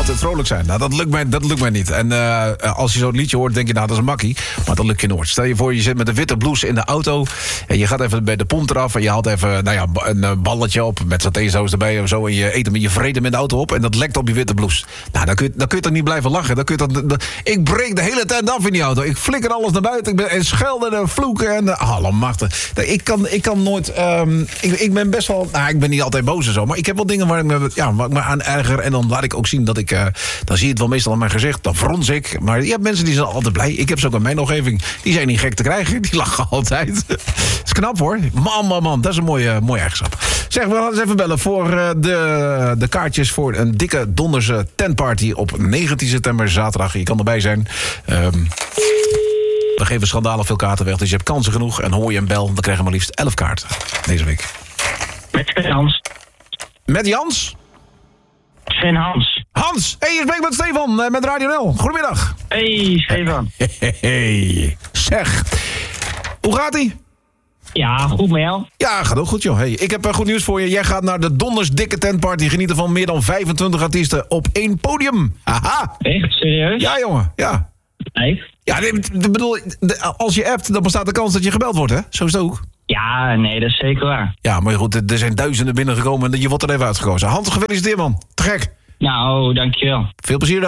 altijd vrolijk zijn. Nou, dat lukt mij niet. En als je zo'n liedje hoort, denk je, nou, dat is een makkie. Maar dat lukt je nooit. Stel je voor, je zit met een witte blouse in de auto. En je gaat even bij de pomp eraf. En je haalt even een balletje op. Met satésaus erbij of zo. En je eet hem in je vrede met de auto op. En dat lekt op je witte blouse. Nou, dan kun je toch niet blijven lachen. Ik breek de hele tijd af in die auto. Ik flikker alles naar buiten. En schelden en vloeken. En allemachtig. Ik kan nooit... Ik ben best wel... Nou, ik ben niet altijd boos en zo. Maar ik heb wel dingen waar ik me aan erger. En dan laat ik ook zien dat ik... dan zie je het wel meestal aan mijn gezicht. Dan frons ik. Maar je hebt mensen die zijn altijd blij. Ik heb ze ook in mijn omgeving. Die zijn niet gek te krijgen. Die lachen altijd. Dat is knap hoor. Man. Dat is een mooie eigenschap. Zeg, we gaan eens even bellen voor de kaartjes voor een dikke donderse tentparty op 19 september, zaterdag. Je kan erbij zijn. We geven schandalig veel kaarten weg, dus je hebt kansen genoeg. En hoor je een bel, dan krijg je maar liefst 11 kaarten deze week. Met Sven Hans. Met Jans? Sven Hans. Hans! Hey, je spreekt met Stefan, met Radio 0. Goedemiddag. Hey, Stefan. Hey. Zeg, hoe gaat-ie? Ja, goed met jou? Ja, gaat ook goed, joh. Hey, ik heb goed nieuws voor je. Jij gaat naar de Donders Dikke Tentparty genieten van meer dan 25 artiesten op 1 podium. Haha. Echt? Serieus? Ja, jongen. Ja. Nee? Ja, ik bedoel, als je appt, dan bestaat de kans dat je gebeld wordt, hè? Zo is het ook. Ja, nee, dat is zeker waar. Ja, maar goed, er zijn duizenden binnengekomen en je wordt er even uitgekozen. Hans, gefeliciteerd, man. Te gek. Nou, dankjewel. Veel plezier.